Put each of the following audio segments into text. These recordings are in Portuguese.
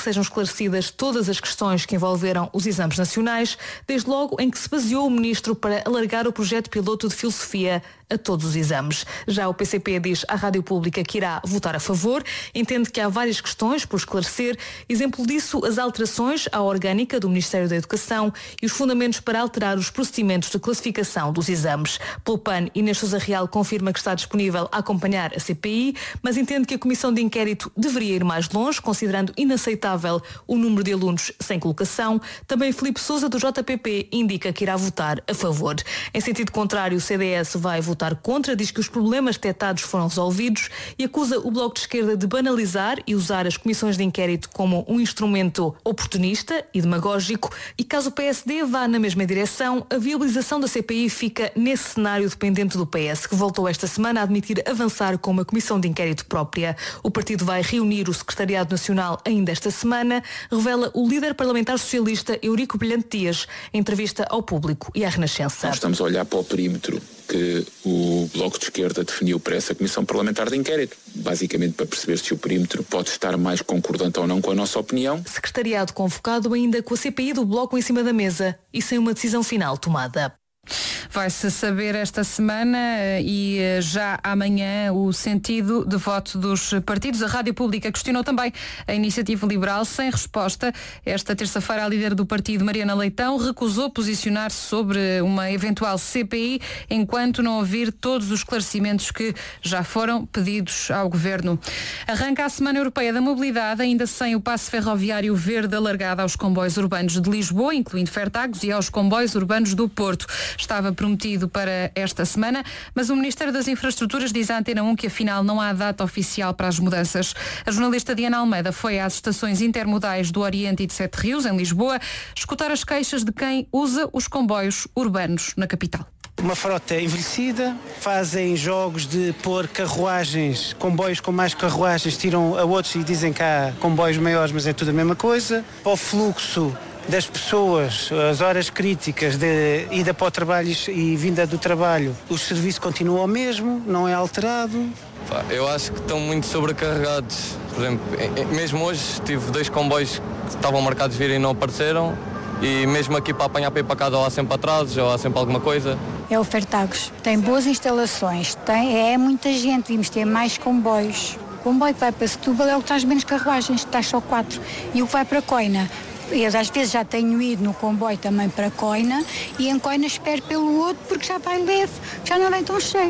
sejam esclarecidas todas as questões que envolveram os exames nacionais, desde logo em que se baseou o Ministro para alargar o projeto piloto de filosofia a todos os exames. Já o PCP diz à Rádio Pública que irá votar a favor, entende que há várias questões por esclarecer, exemplo disso as alterações à orgânica do Ministério da Educação e os fundamentos para alterar os procedimentos de classificação dos exames. Pelo PAN, Inês Sousa Real confirma que está disponível a acompanhar a CPI, mas entende que a Comissão de Inquérito deveria ir mais longe, considerando inaceitável o número de alunos sem colocação. Também Filipe Sousa, do JPP, indica que irá votar a favor. Em sentido contrário, o CDS vai votar contra, diz que os problemas detectados foram resolvidos e acusa o Bloco de Esquerda de banalizar e usar as comissões de inquérito como um instrumento oportunista e demagógico, e caso o PSD vá na mesma direção, a viabilização da CPI fica nesse cenário dependente do PS, que voltou esta semana a admitir avançar com uma comissão de inquérito própria. O partido vai reunir o Secretariado Nacional ainda esta semana, revela o líder parlamentar socialista Eurico Brilhante Dias, em entrevista ao Público e à Renascença. Nós estamos a olhar para o perímetro que o Bloco de Esquerda definiu para essa Comissão Parlamentar de Inquérito, basicamente para perceber se o perímetro pode estar mais concordante ou não com a nossa opinião. Secretariado convocado ainda com a CPI do Bloco em cima da mesa e sem uma decisão final tomada. Vai-se saber esta semana e já amanhã o sentido de voto dos partidos. A Rádio Pública questionou também a Iniciativa Liberal sem resposta. Esta terça-feira, a líder do partido, Mariana Leitão, recusou posicionar-se sobre uma eventual CPI enquanto não ouvir todos os esclarecimentos que já foram pedidos ao Governo. Arranca a Semana Europeia da Mobilidade, ainda sem o passe ferroviário verde alargado aos comboios urbanos de Lisboa, incluindo Fertagos, e aos comboios urbanos do Porto. Estava prometido para esta semana, mas o Ministério das Infraestruturas diz à Antena 1 que afinal não há data oficial para as mudanças. A jornalista Diana Almeida foi às estações intermodais do Oriente e de Sete Rios, em Lisboa, escutar as queixas de quem usa os comboios urbanos na capital. Uma frota envelhecida, fazem jogos de pôr carruagens, comboios com mais carruagens, tiram a outros e dizem que há comboios maiores, mas é tudo a mesma coisa. Para o fluxo das pessoas, as horas críticas de ida para o trabalho e vinda do trabalho, o serviço continua o mesmo, não é alterado. Eu acho que estão muito sobrecarregados. Por exemplo, mesmo hoje tive 2 comboios que estavam marcados vir e não apareceram, e mesmo aqui para apanhar para ir para casa ou há sempre atrasos ou há sempre alguma coisa. É o Fertagos, tem boas instalações, é muita gente, devíamos ter mais comboios. O comboio que vai para Setúbal é o que traz menos carruagens, traz só 4, e o que vai para Coina. Eu às vezes já tenho ido no comboio também para Coina e em Coina espero pelo outro porque já vai leve, já não vem tão cheio.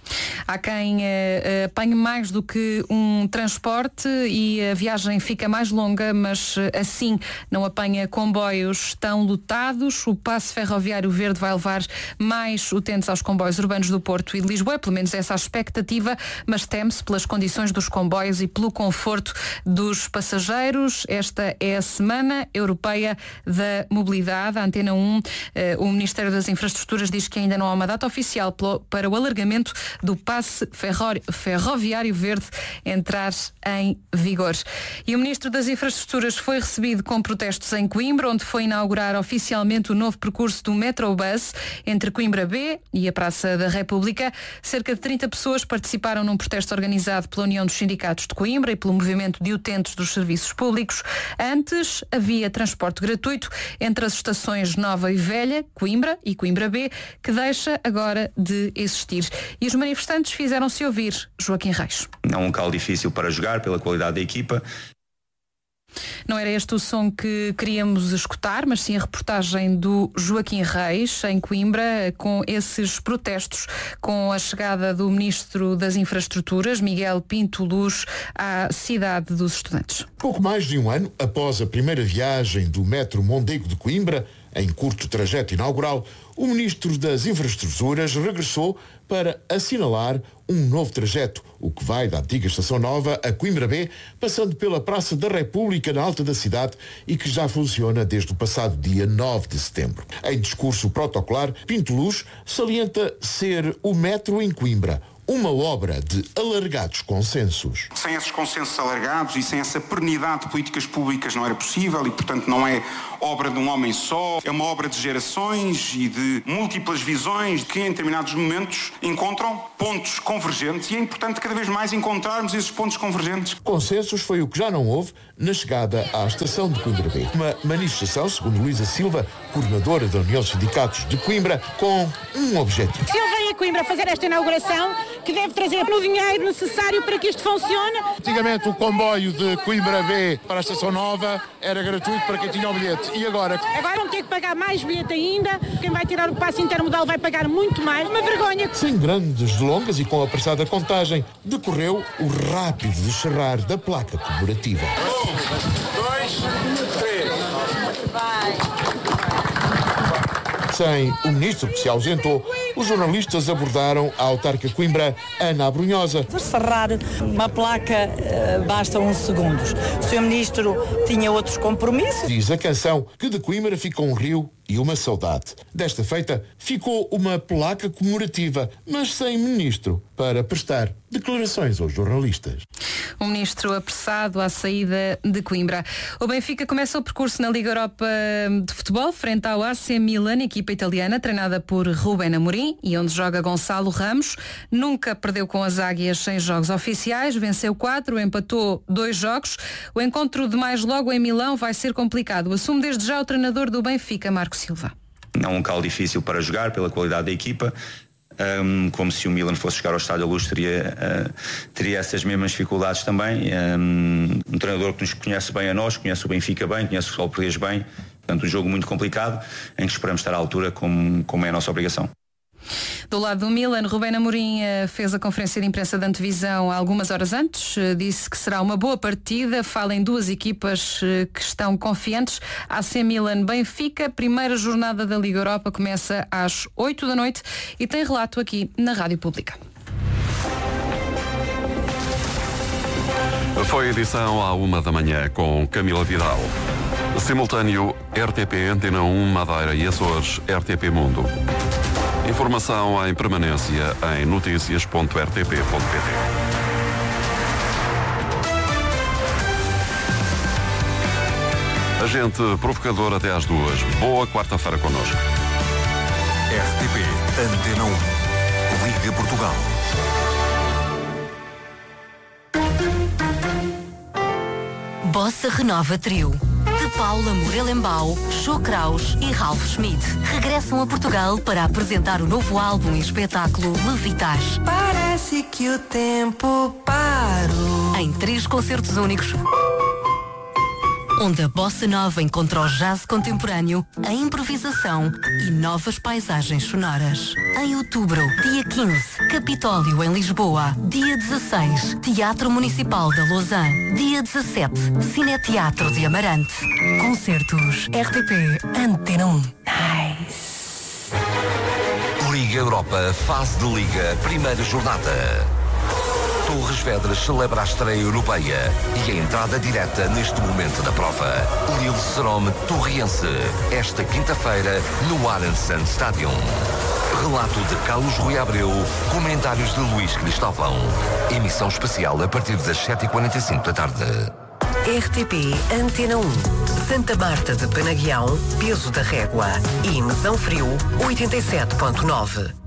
Há quem apanhe mais do que um transporte e a viagem fica mais longa, mas assim não apanha comboios tão lotados. O passe ferroviário verde vai levar mais utentes aos comboios urbanos do Porto e de Lisboa, pelo menos essa é a expectativa, mas teme-se pelas condições dos comboios e pelo conforto dos passageiros. Esta é a Semana Europeia da Mobilidade. A Antena 1, o Ministério das Infraestruturas diz que ainda não há uma data oficial para o alargamento do passe ferroviário verde entrar em vigor. E o Ministro das Infraestruturas foi recebido com protestos em Coimbra, onde foi inaugurar oficialmente o novo percurso do Metrobus entre Coimbra B e a Praça da República. Cerca de 30 pessoas participaram num protesto organizado pela União dos Sindicatos de Coimbra e pelo Movimento de Utentes dos Serviços Públicos. Antes havia transporte gratuito entre as estações Nova e Velha, Coimbra e Coimbra B, que deixa agora de existir. E os manifestantes fizeram-se ouvir. Joaquim Reis. É um local difícil para jogar pela qualidade da equipa. Não era este o som que queríamos escutar, mas sim a reportagem do Joaquim Reis, em Coimbra, com esses protestos, com a chegada do Ministro das Infraestruturas, Miguel Pinto Luz, à cidade dos estudantes. Pouco mais de um ano após a primeira viagem do metro Mondego de Coimbra, em curto trajeto inaugural, o Ministro das Infraestruturas regressou para assinalar um novo trajeto, o que vai da antiga Estação Nova a Coimbra B, passando pela Praça da República na alta da cidade e que já funciona desde o passado dia 9 de setembro. Em discurso protocolar, Pinto Luz salienta ser o metro em Coimbra uma obra de alargados consensos. Sem esses consensos alargados e sem essa perenidade de políticas públicas não era possível e, portanto, não é obra de um homem só, é uma obra de gerações e de múltiplas visões que, em determinados momentos, encontram pontos convergentes e é importante cada vez mais encontrarmos esses pontos convergentes. Consensos foi o que já não houve na chegada à estação de Coimbra B. Uma manifestação, segundo Luísa Silva, coordenadora da União de Sindicatos de Coimbra, com um objetivo. Se ele vem a Coimbra fazer esta inauguração, que deve trazer o dinheiro necessário para que isto funcione. Antigamente o comboio de Coimbra B para a Estação Nova era gratuito para quem tinha o bilhete. E agora? Agora vão ter que pagar mais bilhete ainda. Quem vai tirar o passe intermodal vai pagar muito mais. Uma vergonha. Sem grandes delongas e com a apressada contagem, decorreu o rápido descerrar da placa comemorativa. 1, 2, 3. Sem o ministro que se ausentou, os jornalistas abordaram a autarca Coimbra, Ana Abrunhosa. Por serrar uma placa basta uns segundos. O Sr. Ministro tinha outros compromissos. Diz a canção que de Coimbra fica um rio e uma saudade. Desta feita, ficou uma placa comemorativa, mas sem ministro, para prestar declarações aos jornalistas. O ministro apressado à saída de Coimbra. O Benfica começa o percurso na Liga Europa de Futebol, frente ao AC Milan, equipa italiana, treinada por Rubén Amorim, e onde joga Gonçalo Ramos. Nunca perdeu com as Águias em jogos oficiais, venceu 4, empatou 2 jogos. O encontro de mais logo em Milão vai ser complicado. Assume desde já o treinador do Benfica, Marco Silva. É um local difícil para jogar pela qualidade da equipa. Como se o Milan fosse jogar ao Estádio da Luz, teria essas mesmas dificuldades também. Um treinador que nos conhece bem a nós, conhece o Benfica bem, conhece o futebol português bem. Portanto, um jogo muito complicado, em que esperamos estar à altura, como é a nossa obrigação. Do lado do Milan, Rubén Amorim fez a conferência de imprensa de antevisão algumas horas antes. Disse que será uma boa partida. Fala em duas equipas que estão confiantes. AC Milan-Benfica, primeira jornada da Liga Europa, começa às 8 da noite e tem relato aqui na Rádio Pública. Foi a edição à 1 da manhã com Camila Vidal. Simultâneo RTP Antena 1 Madeira e Açores, RTP Mundo. Informação em permanência em noticias.rtp.pt. Agente provocador até às 2. Boa quarta-feira connosco. RTP Antena 1. Liga Portugal. Bossa Renova Trio. De Paula Morelenbaum, Cho Kraus e Ralph Schmidt regressam a Portugal para apresentar o novo álbum e espetáculo Levitar. Parece que o tempo parou. Em 3 concertos únicos, onde a bossa nova encontra o jazz contemporâneo, a improvisação e novas paisagens sonoras. Em outubro, dia 15, Capitólio em Lisboa. Dia 16, Teatro Municipal da Lausanne. Dia 17, Cineteatro de Amarante. Concertos RTP Antena 1. Nice. Liga Europa, fase de Liga, primeira jornada. Torres Vedras celebra a estreia europeia e a entrada direta neste momento da prova. Lille-Serome Torriense, esta quinta-feira no Arendsand Stadium. Relato de Carlos Rui Abreu, comentários de Luís Cristóvão. Emissão especial a partir das 7h45 da tarde. RTP Antena 1. Santa Marta de Penaguião, Peso da Régua e Mesão Frio 87.9.